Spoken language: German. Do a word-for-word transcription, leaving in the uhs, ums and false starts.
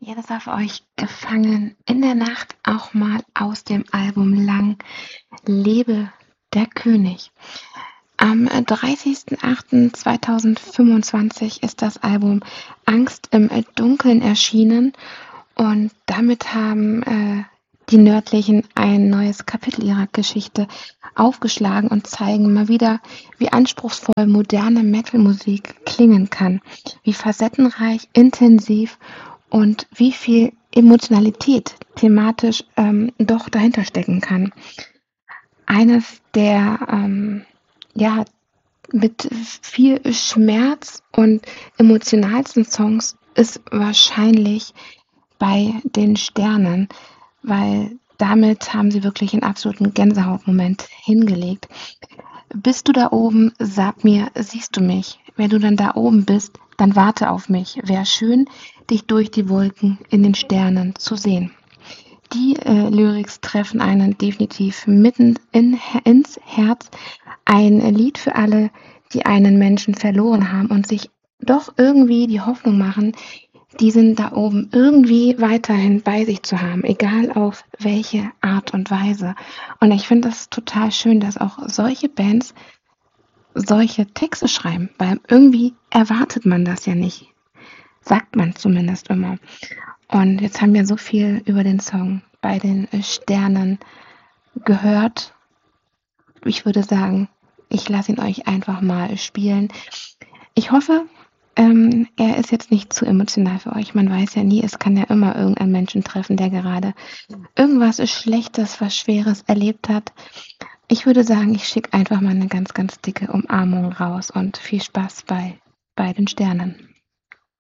Jedes auf euch gefangen in der Nacht auch mal aus dem Album Lang lebe der König. Am dreißigsten achten zweitausendfünfundzwanzig ist das Album Angst im Dunkeln erschienen und damit haben äh, die Nördlichen ein neues Kapitel ihrer Geschichte aufgeschlagen und zeigen mal wieder, wie anspruchsvoll moderne Metal-Musik klingen kann, wie facettenreich, intensiv und wie viel Emotionalität thematisch ähm, doch dahinter stecken kann. Eines der ähm, ja mit viel Schmerz und emotionalsten Songs ist wahrscheinlich bei den Sternen, weil damit haben sie wirklich einen absoluten Gänsehautmoment hingelegt. Bist du da oben, sag mir, siehst du mich? Wenn du dann da oben bist, dann warte auf mich. Wär schön, dich durch die Wolken in den Sternen zu sehen. Die äh, Lyrics treffen einen definitiv mitten in, ins Herz. Ein Lied für alle, die einen Menschen verloren haben und sich doch irgendwie die Hoffnung machen, diesen da oben irgendwie weiterhin bei sich zu haben, egal auf welche Art und Weise. Und ich finde das total schön, dass auch solche Bands solche Texte schreiben, weil irgendwie erwartet man das ja nicht. Sagt man zumindest immer. Und jetzt haben wir so viel über den Song bei den Sternen gehört. Ich würde sagen, ich lasse ihn euch einfach mal spielen. Ich hoffe, ähm, er ist jetzt nicht zu emotional für euch. Man weiß ja nie, es kann ja immer irgendeinen Menschen treffen, der gerade irgendwas Schlechtes, was Schweres erlebt hat. Ich würde sagen, ich schicke einfach mal eine ganz, ganz dicke Umarmung raus und viel Spaß bei, bei den Sternen.